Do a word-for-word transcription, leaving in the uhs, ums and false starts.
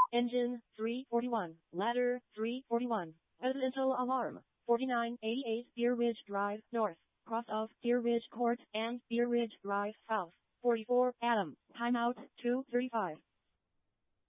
Engine three forty-one. Ladder three forty-one. Residential alarm. forty-nine eighty-eight Deer Ridge Drive North. Cross of Deer Ridge Court and Deer Ridge Drive South. forty-four Adam. Timeout two thirty-five.